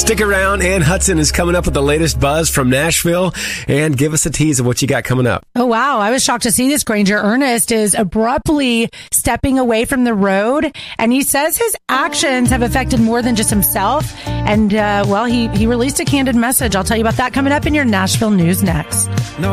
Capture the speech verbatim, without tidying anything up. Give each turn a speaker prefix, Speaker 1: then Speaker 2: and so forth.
Speaker 1: Stick around. Ann Hudson is coming up with the latest buzz from Nashville. And give us a tease of what you got coming up.
Speaker 2: Oh, wow. I was shocked to see this. Granger Ernest is abruptly stepping away from the road. And he says his actions have affected more than just himself. And, uh, well, he, he released a candid message. I'll tell you about that coming up in your Nashville news next.
Speaker 3: No.